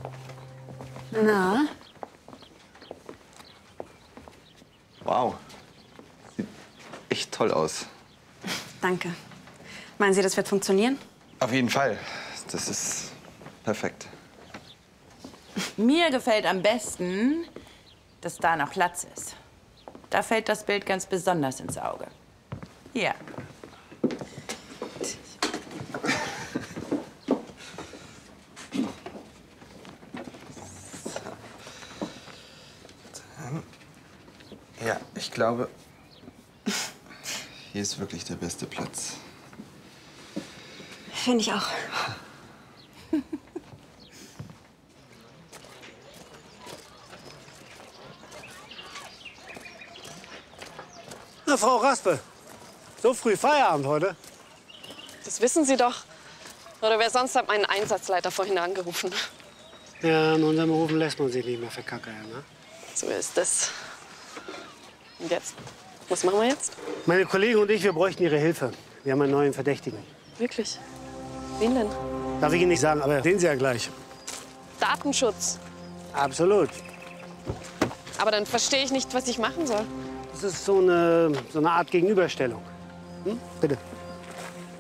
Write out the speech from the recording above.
Na? Wow. Sieht echt toll aus. Danke. Meinen Sie, das wird funktionieren? Auf jeden Fall. Das ist perfekt. Mir gefällt am besten, dass da noch Latz ist. Da fällt das Bild ganz besonders ins Auge. Hier. Ja, ich glaube, hier ist wirklich der beste Platz. Finde ich auch. Na, Frau Raspe, so früh Feierabend heute? Das wissen Sie doch. Oder wer sonst hat meinen Einsatzleiter vorhin angerufen? Ja, in unserem Beruf lässt man sich nicht mehr verkackern, ne? So ist es. Und jetzt? Was machen wir jetzt? Meine Kollegen und ich, wir bräuchten Ihre Hilfe. Wir haben einen neuen Verdächtigen. Wirklich? Wen denn? Darf ich Ihnen nicht sagen, aber sehen Sie ja gleich. Datenschutz. Absolut. Aber dann verstehe ich nicht, was ich machen soll. Das ist so eine Art Gegenüberstellung. Hm? Bitte.